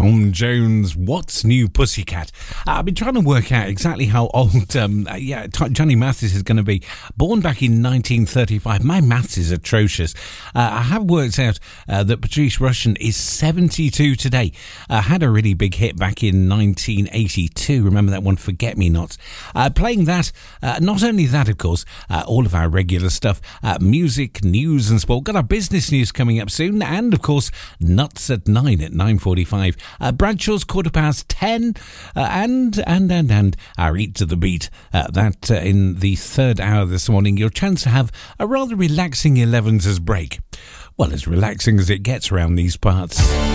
Tom Jones, What's New Pussycat? I've been trying to work out exactly how old Johnny Mathis is going to be. Born back in 1935. My maths is atrocious. I have worked out that Patrice Rushen is 72 today. Had a really big hit back in 1982. Remember that one, Forget Me Nots? Playing that, not only that, of course, all of our regular stuff, music, news and sport. Got our business news coming up soon, and of course, Nuts at 9 at 9:45. Bradshaw's 10:15, and our Eat to the Beat. That in the third hour this morning, your chance to have a rather relaxing 11's break. Well, as relaxing as it gets around these parts.